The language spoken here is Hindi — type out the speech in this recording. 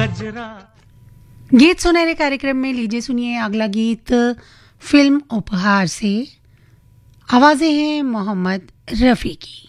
गीत सुनहरे कार्यक्रम में लीजिए सुनिए अगला गीत फिल्म उपहार से। आवाजें हैं मोहम्मद रफ़ी की।